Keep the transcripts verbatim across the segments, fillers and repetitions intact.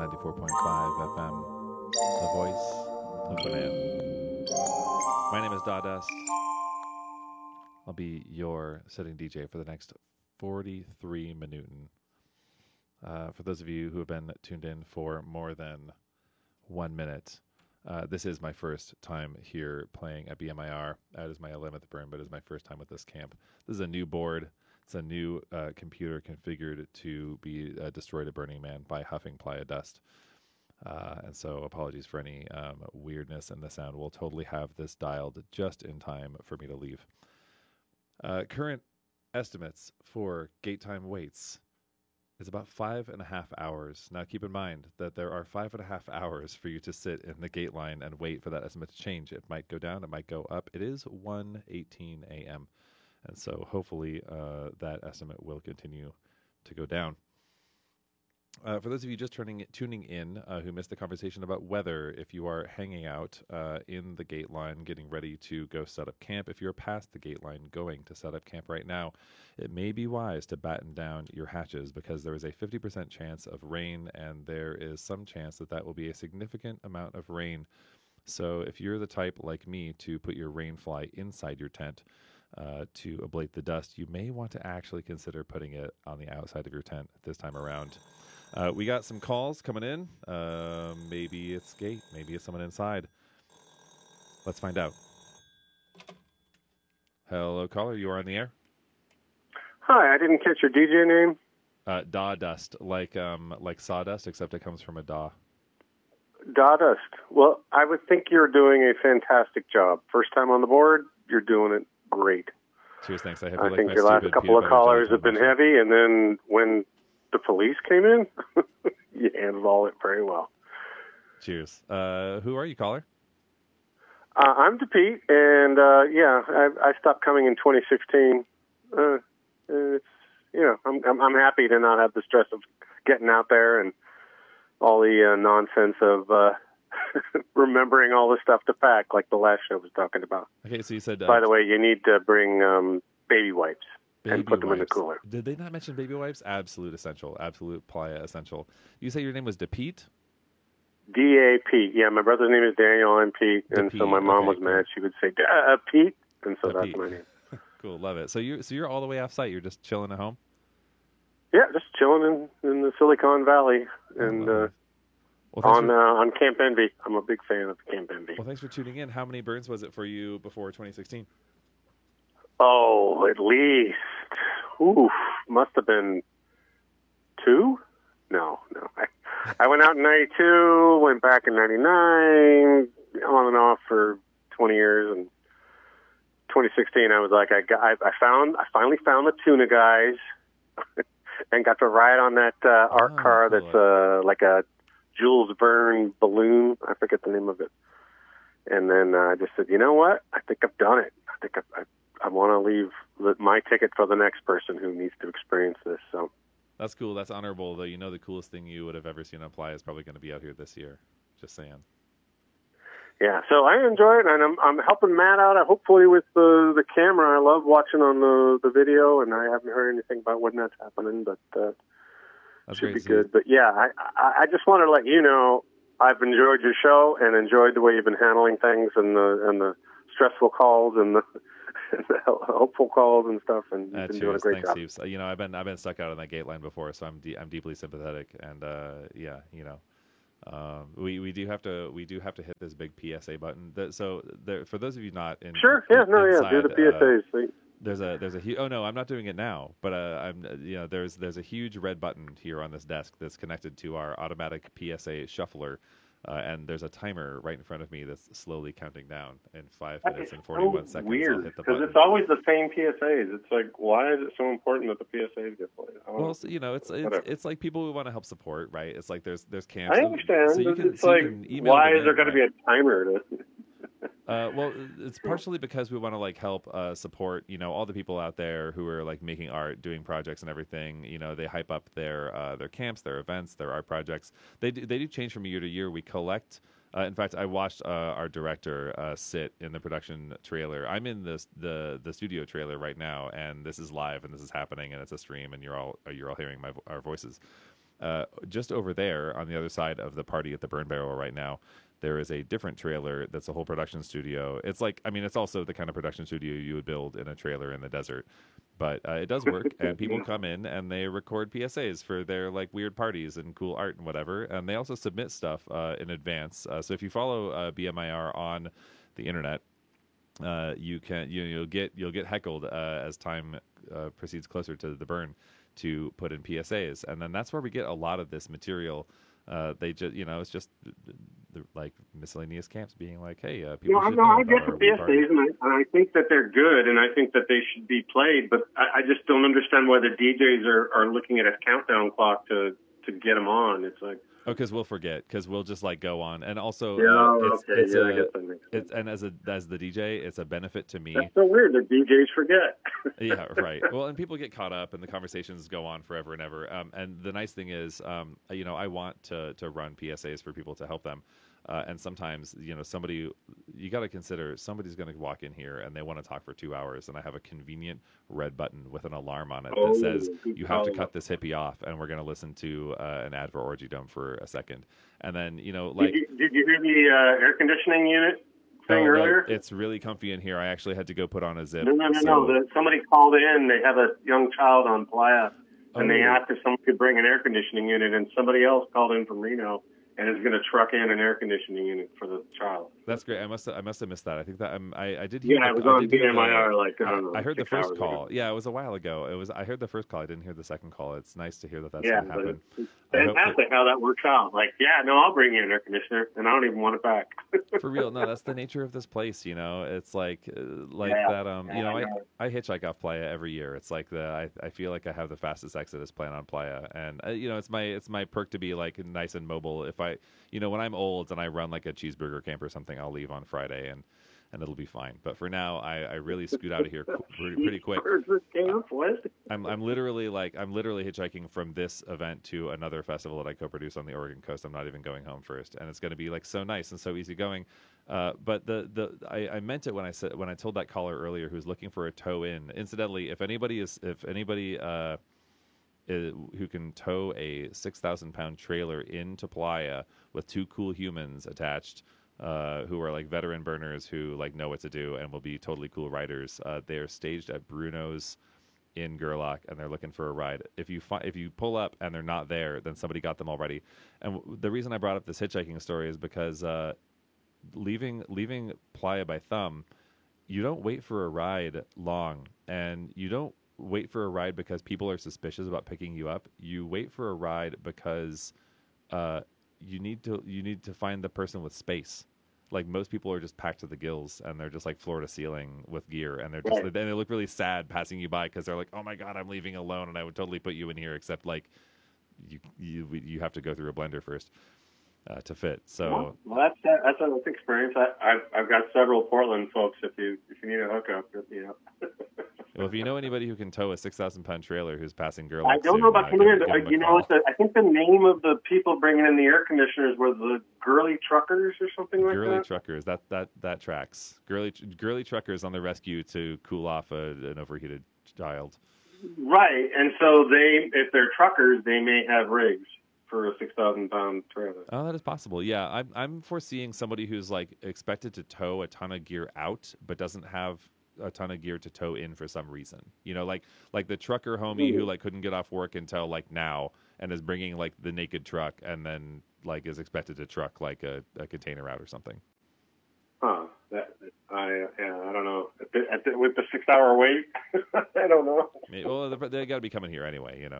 ninety-four point five F M, the voice of the man. My name is Dawdust. I'll be your sitting D J for the next forty-three minutes. Uh, for those of you who have been tuned in for more than one minute, uh, this is my first time here playing at B M I R. That is my eleventh burn, but it is my first time with this camp. This is a new board. It's a new uh, computer configured to be uh, destroyed at Burning Man by huffing playa dust. Uh, and so apologies for any um, weirdness in the sound. We'll totally have this dialed just in time for me to leave. Uh, current estimates for gate time waits is about five and a half hours. Now keep in mind that there are five and a half hours for you to sit in the gate line and wait for that estimate to change. It might go down, it might go up. It is one eighteen a.m. And so hopefully uh, that estimate will continue to go down. Uh, for those of you just turning tuning in uh, who missed the conversation about weather, if you are hanging out uh, in the gate line getting ready to go set up camp, if you're past the gate line going to set up camp right now, it may be wise to batten down your hatches because there is a fifty percent chance of rain, and there is some chance that that will be a significant amount of rain. So if you're the type like me to put your rain fly inside your tent, Uh, to ablate the dust, you may want to actually consider putting it on the outside of your tent this time around. Uh, we got some calls coming in. Uh, maybe it's Gate. Maybe it's someone inside. Let's find out. Hello, caller. You are on the air. Hi, I didn't catch your D J name. Uh, Dawdust, like um, like sawdust, except it comes from a daw. Dawdust. Well, I would think you're doing a fantastic job. First time on the board, you're doing it great. Cheers, thanks. I, have I like think my your last couple of callers have been heavy, and then when the police came in, you handled all it very well. Cheers. Uh, who are you, caller? Uh, I'm DePete, and uh, yeah, I, I stopped coming in twenty sixteen. Uh, it's you know, I'm, I'm I'm happy to not have the stress of getting out there and all the uh, nonsense of uh, remembering all the stuff to pack, like the last show was talking about. Okay, so you said. Uh, By the way, you need to bring um, baby wipes baby and put them wipes. in the cooler. Did they not mention baby wipes? Absolute essential. Absolute playa essential. You say your name was DePete? D A P. Yeah, my brother's name is Daniel. I'm Pete, and DePete. so my mom Okay, was cool. mad. She would say uh, Pete, and so DePete. that's my name. Cool, love it. So you so you're all the way off site. You're just chilling at home. Yeah, just chilling in, in the Silicon Valley and Oh, uh, nice. Well, thanks on for, uh, on Camp Envy. I'm a big fan of Camp Envy. well, thanks for tuning in. How many burns was it for you before twenty sixteen? Oh, at least, oof, must have been two? No, no. I, I went out in ninety-two, went back in ninety-nine, on and off for twenty years, and twenty sixteen I was like, I, got, I, I found, I finally found the tuna guys, and got to ride on that uh, art Oh, car cool. that's uh, like a Jules Verne balloon. I forget the name of it. And then uh, I just said, you know what? I think I've done it. I think I, I, I want to leave my ticket for the next person who needs to experience this. So That's cool. That's honorable, though. You know the coolest thing you would have ever seen on Playa is probably going to be out here this year. Just saying. yeah, so I enjoy it, and I'm I'm helping Matt out. uh, Hopefully with the the camera. I love watching on the the video, and I haven't heard anything about when that's happening, but uh, That's should great be to see. good. But yeah, I, I I just wanted to let you know I've enjoyed your show and enjoyed the way you've been handling things, and the and the stressful calls and the, and the hopeful calls and stuff, and you've Uh, been doing a cheers. great Thanks, job. Steve. So, you know, I've been I've been stuck out on that gate line before, so I'm de- I'm deeply sympathetic, and uh, yeah, you know, um, we we do have to we do have to hit this big P S A button. That, so there, for those of you not in Sure, yeah, no, inside, yeah, do the P S As. Uh, there's a there's a hu- oh no, I'm not doing it now, but uh, I'm uh, you know there's there's a huge red button here on this desk that's connected to our automatic P S A shuffler. Uh, and there's a timer right in front of me that's slowly counting down. In five minutes and forty-one seconds, I'll weird, hit the because button. it's always the same P S As. It's like, why is it so important that the P S As get played? I don't Well, know. so, you know, it's it's, Whatever. it's like people who want to help support, right? It's like there's there's camps. I understand, So you but can, it's so you like, can email why them is there in, going to right? be a timer to... Uh, well, it's partially because we want to like help uh, support, you know, all the people out there who are like making art, doing projects and everything. You know, they hype up their uh, their camps, their events, their art projects. They do, they do change from year to year. We collect. Uh, in fact, I watched uh, our director uh, sit in the production trailer. I'm in the the the studio trailer right now, and this is live, and this is happening, and it's a stream, and you're all you're all hearing my our voices. uh, just over there on the other side of the party at the Burn Barrel right now, there is a different trailer that's a whole production studio. It's like, I mean, it's also the kind of production studio you would build in a trailer in the desert. But uh, it does work, and people come in and they record P S As for their like weird parties and cool art and whatever. And they also submit stuff uh, in advance. Uh, so if you follow uh, B M I R on the internet, uh, you can you, you'll get you'll get heckled uh, as time uh, proceeds closer to the burn to put in P S As, and then that's where we get a lot of this material. Uh, they just, you know, it's just the, like miscellaneous camps being like, "Hey, uh, people no, should no, know I about get our the P S As, party." and I, and I think that they're good, and I think that they should be played. But I, I just don't understand why the D Js are, are looking at a countdown clock to to get them on. It's like, oh, because we'll forget, because we'll just like go on, and also, yeah, uh, it's, okay, it's yeah, a, I guess that makes sense. it's and as a as the D J, it's a benefit to me. That's so weird. The D Js forget. Yeah, right. Well, and people get caught up, and the conversations go on forever and ever. Um, and the nice thing is, um, you know, I want to to run P S As for people to help them. Uh, and sometimes, you know, somebody, you got to consider somebody's going to walk in here and they want to talk for two hours, and I have a convenient red button with an alarm on it that Oh, says you have to oh. cut this hippie off, and we're going to listen to uh, an ad for Orgy Dome for a second, and then you know, like, Did you, did you hear the uh, air conditioning unit thing oh, earlier? no, it's really comfy in here. I actually had to go put on a zip. No, no, no, so- no. The, somebody called in. They have a young child on Playa, and they Oh. asked if someone could bring an air conditioning unit, and somebody else called in from Reno and is going to truck in an air conditioning unit for the child. That's great. I must I must have missed that. I think that um, I I did hear. Yeah, the, it was I on did hear B M I R. the- Like I I, don't know. I heard the six first hours call. ago. Yeah, it was a while ago. It was. I heard the first call. I didn't hear the second call. It's nice to hear that that's Yeah, what but happened. it's I hope fantastic how that works out. Like, yeah, no, I'll bring you an air conditioner, and I don't even want it back. For real, no, that's the nature of this place. You know, it's like uh, like Yeah, that. Um, you yeah, know, I I, know. I hitchhike off Playa every year. It's like the I, I feel like I have the fastest exodus plan on Playa, and uh, you know, it's my it's my perk to be like nice and mobile. If I, you know, when I'm old and I run like a cheeseburger camp or something, I'll leave on Friday and. And it'll be fine. But for now, I, I really scoot out of here qu- pretty, pretty quick. Cheeseburger camp, what? I'm I'm literally like I'm literally hitchhiking from this event to another festival that I co-produce on the Oregon coast. I'm not even going home first, and it's going to be like so nice and so easy going. Uh, but the the I, I meant it when I said when I told that caller earlier who's looking for a tow in. Incidentally, if anybody is if anybody uh, is, who can tow a six thousand pound trailer into Playa with two cool humans attached. Uh, who are like veteran burners who like know what to do and will be totally cool riders. Uh, they are staged at Bruno's in Gerlach, and they're looking for a ride. If you fi- if you pull up and they're not there, then somebody got them already. And w- the reason I brought up this hitchhiking story is because uh, leaving leaving Playa by Thumb, you don't wait for a ride long, and you don't wait for a ride because people are suspicious about picking you up. You wait for a ride because uh, you need to you need to find the person with space. Like most people are just packed to the gills, and they're just like floor to ceiling with gear, and they're just Right. and they look really sad passing you by because they're like, "Oh my god, I'm leaving alone," and I would totally put you in here, except like you you you have to go through a blender first uh, to fit. So Well, that's that, that's a that's experience. I, I've I've got several Portland folks. If you if you need a hookup, you know. well, if you know anybody who can tow a six thousand pound trailer who's passing girl, I don't know about coming in. Uh, you know what? The, I think the name of the people bringing in the air conditioners were the Girly Truckers or something like Girly that. truckers, that that that tracks. Girly girly truckers on the rescue to cool off a, an overheated child. Right, and so they, if they're truckers, they may have rigs for a six thousand pound trailer. Oh, that is possible. Yeah, I'm I'm foreseeing somebody who's like expected to tow a ton of gear out, but doesn't have a ton of gear to tow in for some reason. You know, like like the trucker homie who like couldn't get off work until like now and is bringing like the naked truck and then like is expected to truck like a, a container out or something. Huh? That I yeah I don't know. At the, at the, with the six hour wait, I don't know. Maybe, well, they, they got to be coming here anyway. You know,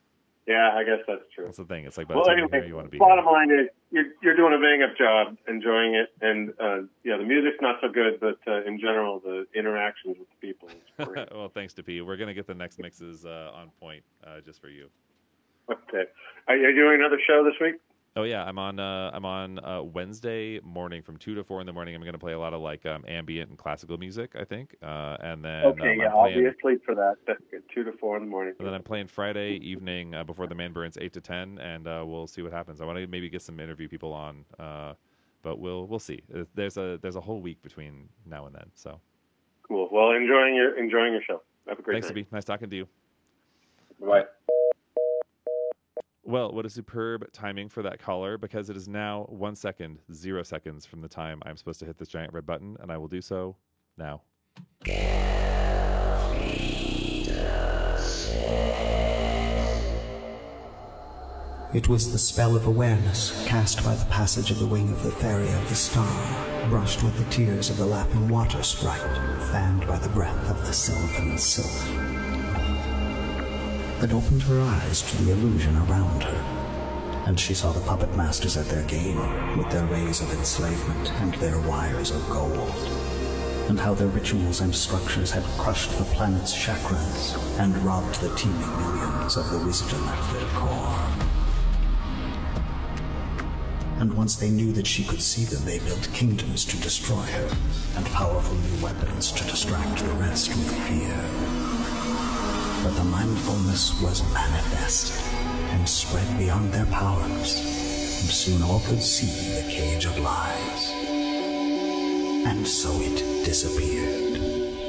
Yeah, I guess that's true. that's the thing. It's like by the Well, time you're anyway, here, you want to be. bottom line is you're you're doing a bang up job, enjoying it, and uh, yeah, the music's not so good, but uh, in general, the interactions with the people is great. Well, thanks to P. We're gonna get the next mixes uh, on point uh, just for you. Okay, are you doing another show this week? Oh yeah, I'm on. Uh, I'm on uh, Wednesday morning from two to four in the morning. I'm going to play a lot of like um, ambient and classical music, I think, uh, and then Okay, um, yeah, I'm I'll playing, be asleep for that. That's good. Two to four in the morning. and then I'm playing Friday evening uh, before the Man Burns eight to ten, and uh, we'll see what happens. I want to maybe get some interview people on, uh, but we'll we'll see. Uh, There's a there's a whole week between now and then, so Cool. Well, enjoying your enjoying your show. Have a great thanks, night. to be nice talking to you. Bye. Well, what a superb timing for that caller, because it is now one second, zero seconds from the time I'm supposed to hit this giant red button, and I will do so now. It was the spell of awareness cast by the passage of the wing of the fairy of the star, brushed with the tears of the laughing water sprite, fanned by the breath of the sylvan sylph, that opened her eyes to the illusion around her, and she saw the puppet masters at their game, with their rays of enslavement and their wires of gold, and how their rituals and structures had crushed the planet's chakrans and robbed the teeming millions of the wisdom at their core. And once they knew that she could see them, they built kingdoms to destroy her, and powerful new weapons to distract the rest with fear. But the mindfulness was manifest, and spread beyond their powers, and soon all could see the cage of lies. And so it disappeared.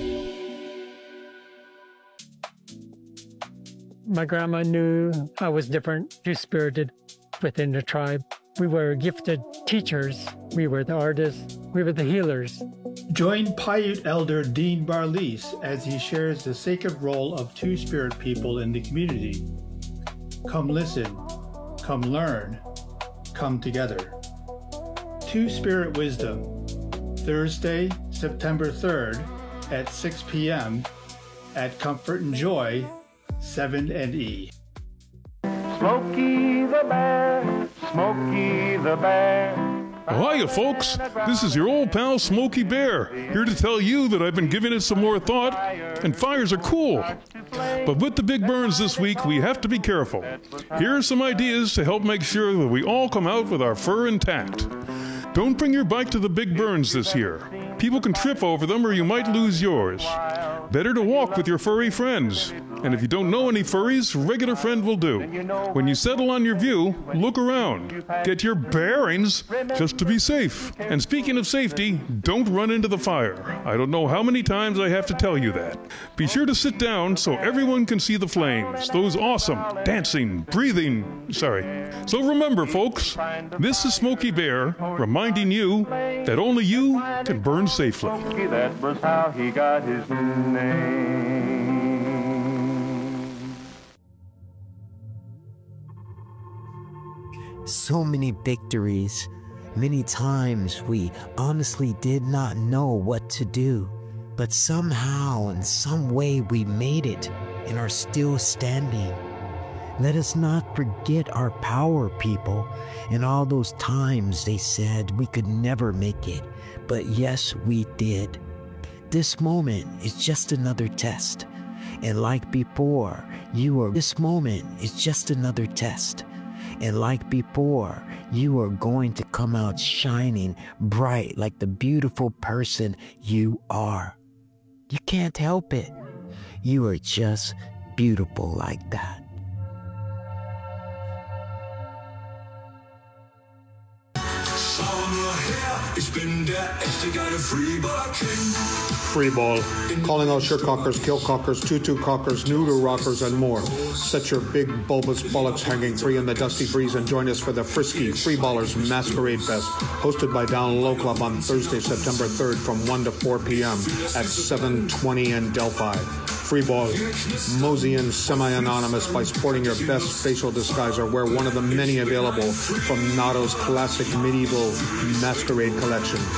My grandma knew I was different, two-spirited within the tribe. We were gifted teachers. We were the artists. We were the healers. Join Paiute Elder Dean Barlees as he shares the sacred role of two-spirit people in the community. Come listen. Come learn. Come together. Two-Spirit Wisdom, Thursday, September third at six p.m. at Comfort and Joy, seven and E. Smokey the Bear, Smokey the Bear. Well, hiya, folks. This is your old pal Smokey Bear, here to tell you that I've been giving it some more thought, and fires are cool. But with the big burns this week, we have to be careful. Here are some ideas to help make sure that we all come out with our fur intact. Don't bring your bike to the big burns this year. People can trip over them or you might lose yours. Better to walk with your furry friends. And if you don't know any furries, a regular friend will do. When you settle on your view, look around. Get your bearings just to be safe. And speaking of safety, don't run into the fire. I don't know how many times I have to tell you that. Be sure to sit down so everyone can see the flames. Those awesome, dancing, breathing... Sorry. So remember, folks, this is Smokey Bear reminding you that only you can burn safely. That was how he got his name. So many victories. Many times we honestly did not know what to do, but somehow in some way we made it and are still standing. Let us not forget our power, people, and all those times they said we could never make it, but yes, we did. This moment is just another test, and like before, you are. This moment is just another test. And like before, you are going to come out shining bright like the beautiful person you are. You can't help it. You are just beautiful like that. Ich bin der echte geile Freeball-King. Freeball, calling out surecockers, killcockers, tutu-cockers, noodle-rockers, and more. Set your big bulbous bollocks hanging free in the dusty breeze and join us for the Frisky Freeballers Masquerade Fest, hosted by Down Low Club on Thursday, September third from one to four p.m. at seven twenty in Delphi. Freeball, mosey in semi-anonymous by sporting your best facial disguise or wear one of the many available from Notto's classic medieval masquerade collection.